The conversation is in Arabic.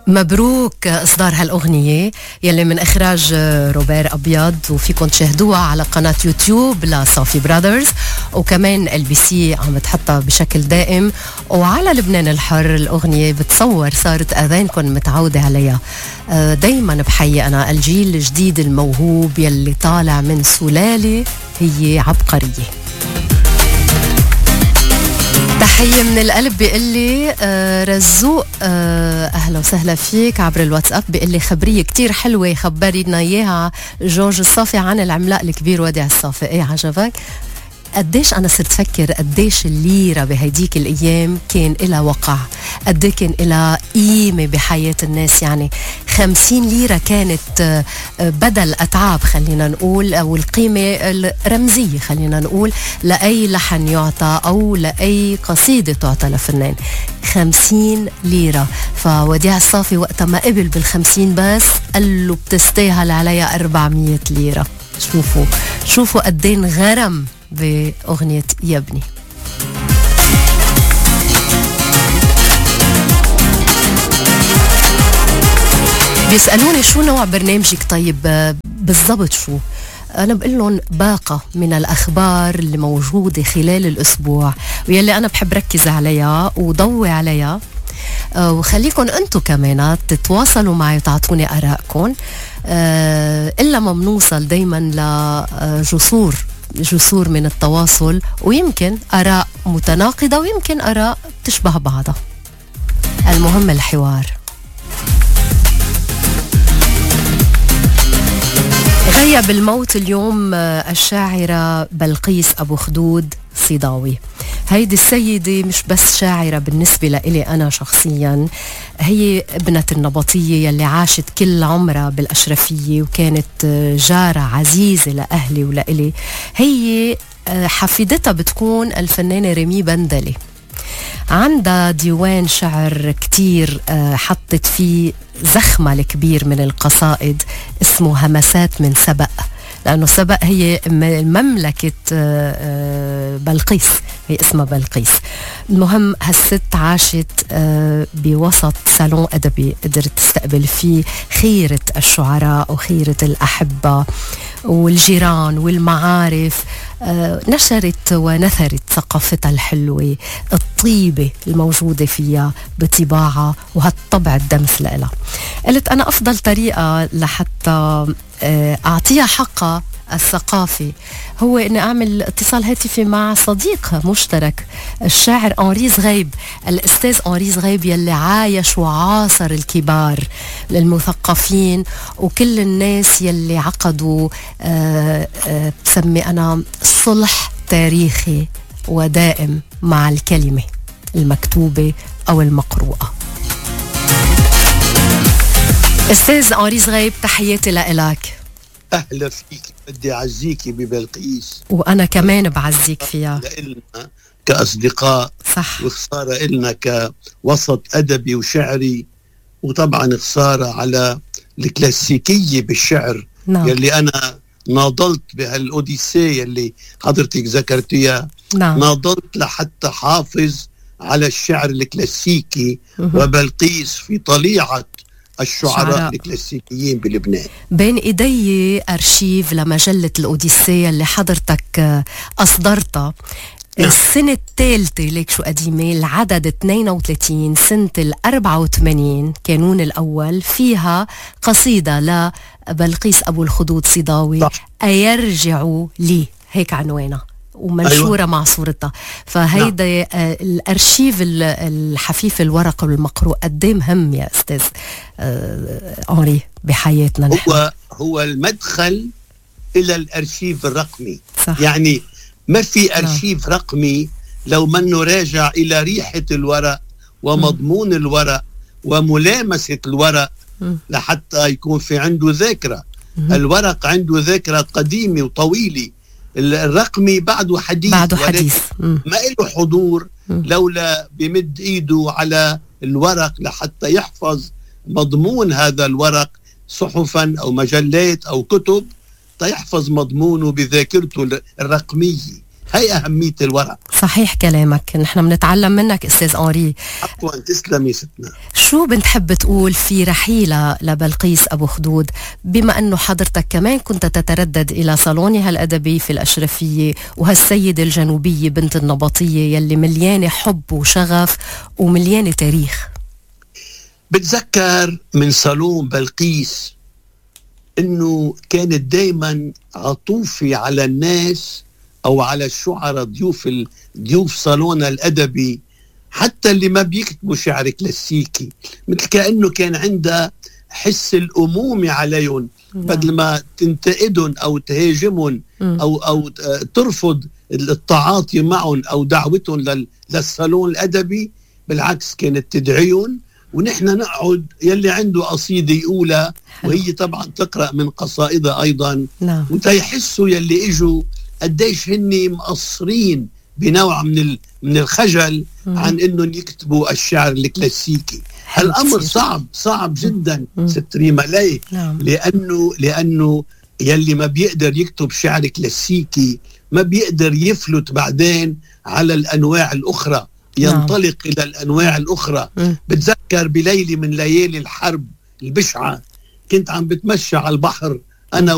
مبروك إصدار هالأغنية يلي من إخراج روبير أبيض، وفيكم تشاهدوها على قناة يوتيوب لصافي براذرز، وكمان LBC عم تحطها بشكل دائم، وعلى لبنان الحر الأغنية بتصور صارت أذانكم متعودة عليها. دايما بحيي أنا الجيل الجديد الموهوب يلي طالع من سلالة هي عبقرية. تحية من القلب. بيقلي رزوق أهلا وسهلا فيك عبر الواتساب. بيقلي خبرية كتير حلوة خبرينا إياها جورج الصافي عن العملاق الكبير وديع الصافي. إيه عجبك؟ قديش أنا صرت فكر قديش الليرة بهيديك الأيام كان إلها وقع، قدي كان إلها قيمة بحياة الناس. يعني 50 ليرة كانت بدل أتعاب خلينا نقول، أو القيمة الرمزية خلينا نقول لأي لحن يعطى أو لأي قصيدة تعطى لفنان. 50 ليرة. فوديع الصافي وقتها ما قبل بال50 بس قال له بتستاهل عليها 400 ليرة. شوفوا قدين غرم بأغنية يا ابني. بيسألوني شو نوع برنامجك طيب بالضبط شو؟ أنا بقول لهم باقة من الأخبار اللي موجودة خلال الأسبوع ويلي أنا بحب ركز عليها وضوي عليها، وخليكم أنتوا كمان تتواصلوا معي وتعطوني آرائكم، إلا ما بنوصل دايما لجسور من التواصل، ويمكن آراء متناقضة ويمكن آراء تشبه بعضها. المهم الحوار. غيب الموت اليوم الشاعرة بلقيس أبو خدود صيداوي. هيدي السيدة مش بس شاعرة بالنسبة لإلي أنا شخصيا، هي ابنة النبطية يلي عاشت كل عمرها بالأشرفية وكانت جارة عزيزة لأهلي ولإلي. هي حفيدتها بتكون الفنانة ريمي بندلي. عندها ديوان شعر كتير حطت فيه زخمة الكبير من القصائد اسمه همسات من سبأ، لأنه سبأ هي مملكة بلقيس، هي اسمها بلقيس. المهم هالست عاشت بوسط صالون أدبي قدرت تستقبل فيه خيرة الشعراء وخيرة الأحبة والجيران والمعارف. نشرت ونثرت ثقافتها الحلوة الطيبة الموجودة فيها بطباعها وهالطبع الدمس لها. قلت أنا أفضل طريقة لحتى أعطيها حقها الثقافي هو أن أعمل اتصال هاتفي مع صديق مشترك، الشاعر أنري زغيب، الأستاذ أنري زغيب يلي عايش وعاصر الكبار المثقفين وكل الناس يلي عقدوا بسمي أنا صلح تاريخي ودائم مع الكلمة المكتوبة أو المقروءة. أستاذ أنري زغيب تحياتي لإلك. أهلا فيك، بدي أعزيكي ببلقيس وأنا كمان بعزيك فيها لإلنا كأصدقاء. صح. وخسارة إلنا كوسط أدبي وشعري، وطبعا خسارة على الكلاسيكية بالشعر. نعم. يلي أنا ناضلت بهالأوديسيه اللي حضرتك ذكرتيها. نعم. ناضلت لحتى حافظ على الشعر الكلاسيكي وبلقيس في طليعة الشعراء الكلاسيكيين بلبنان. بين إيدي أرشيف لمجلة الأوديسيه اللي حضرتك أصدرتها. نعم. السنة الثالثة ليك شو قديمة، العدد 32 سنة 84 كانون الأول، فيها قصيدة لبلقيس أبو الخدود صيداوي. صح. أيرجعوا لي، هيك عنوانها ومنشورة. أيوة. مع صورتها. فهيدا نعم. الأرشيف الحفيف الورق والمقروء قد ايه مهم يا أستاذ أنري بحياتنا نحن. هو المدخل إلى الأرشيف الرقمي. صح. يعني ما في أرشيف رقمي لو منه راجع إلى ريحة الورق ومضمون الورق وملامسة الورق لحتى يكون في عنده ذاكرة. الورق عنده ذاكرة قديمة وطويلة، الرقمي بعده حديث. ما له حضور لولا بمد ايده على الورق لحتى يحفظ مضمون هذا الورق، صحفا او مجلات او كتب، تيحفظ مضمونه بذاكرته الرقمية. هي أهمية الورق. صحيح كلامك، نحن بنتعلم منك أستاذ أنري. عفوا، تسلمي ستنا. شو بنحب تقول في رحيلة لبلقيس أبو خدود، بما أنه حضرتك كمان كنت تتردد إلى صالونها الأدبي في الأشرفية، وهالسيدة الجنوبية بنت النبطية يلي مليانة حب وشغف ومليانة تاريخ؟ بتذكر من صالون بلقيس انه كانت دايما عطوفة على الناس او على الشعراء، ضيوف صالونها الادبي، حتى اللي ما بيكتبوا شعر كلاسيكي، مثل كأنه كان عندها حس الأمومة عليهم، بدل ما تنتقدهم او تهاجمهم او ترفض التعاطي معهم او دعوتهم للصالون الادبي، بالعكس كانت تدعيهم، ونحن نقعد يلي عنده قصيدة يقولها، وهي طبعا تقرأ من قصائدها أيضا، وتيحسوا يلي إجوا قديش هني مقصرين بنوع من الخجل عن إنهم يكتبوا الشعر الكلاسيكي. هالأمر صعب جدا ست ريما. ليه؟ لأنه يلي ما بيقدر يكتب شعر كلاسيكي ما بيقدر يفلت بعدين على الأنواع الأخرى، ينطلق إلى الأنواع الأخرى. بتذكر بليلة من ليالي الحرب البشعة كنت عم بتمشى على البحر